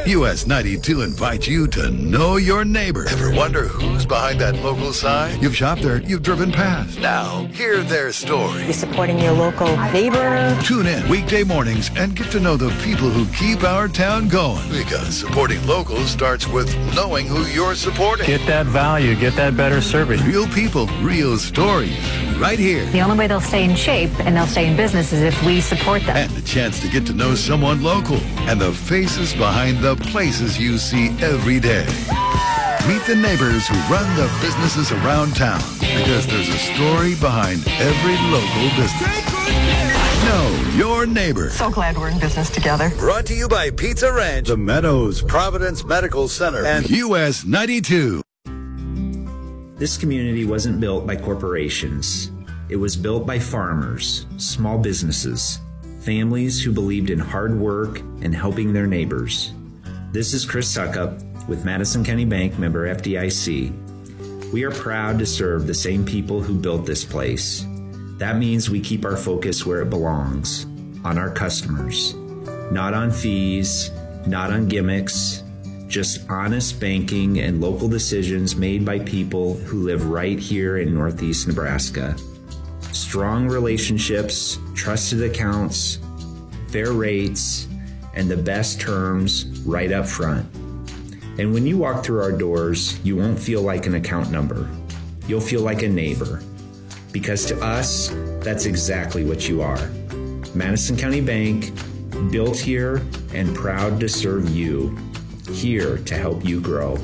US 92 invites you to know your neighbor. Ever wonder who's behind that local sign? You've shopped there, you've driven past. Now, hear their story. You're supporting your local neighbor. Tune in weekday mornings and get to know the people who keep our town going. Because supporting locals starts with knowing who you're supporting. Get that value, get that better service. Real people, real stories, right here. The only way they'll stay in shape and they'll stay in business is if we support them. And the chance to get to know someone local and the faces behind the places you see every day. Meet the neighbors who run the businesses around town, because there's a story behind every local business. Know your neighbor. So glad we're in business together. Brought to you by Pizza Ranch, The Meadows, Providence Medical Center, and US 92. This community wasn't built by corporations. It was built by farmers, small businesses, families who believed in hard work and helping their neighbors. This is Chris Suckup with Madison County Bank, member FDIC. We are proud to serve the same people who built this place. That means we keep our focus where it belongs, on our customers. Not on fees, not on gimmicks, just honest banking and local decisions made by people who live right here in Northeast Nebraska. Strong relationships, trusted accounts, fair rates, and the best terms right up front. And when you walk through our doors, you won't feel like an account number. You'll feel like a neighbor. Because to us, that's exactly what you are. Madison County Bank, built here and proud to serve you. Here to help you grow.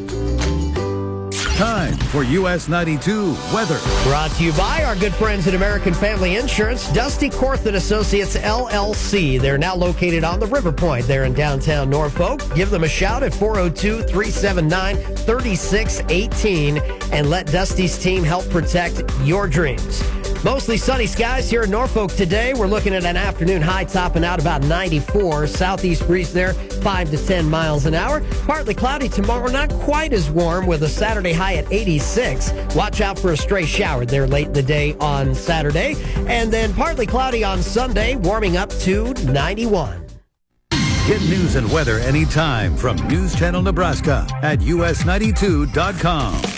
Time for US 92 weather. Brought to you by our good friends at American Family Insurance, Dusty Korth and Associates LLC. They're now located on the River Point there in downtown Norfolk. Give them a shout at 402-379-3618 and let Dusty's team help protect your dreams. Mostly sunny skies here in Norfolk today. We're looking at an afternoon high topping out about 94. Southeast breeze there, 5 to 10 miles an hour. Partly cloudy tomorrow, not quite as warm with a Saturday high at 86. Watch out for a stray shower there late in the day on Saturday. And then partly cloudy on Sunday, warming up to 91. Get news and weather anytime from News Channel Nebraska at us92.com.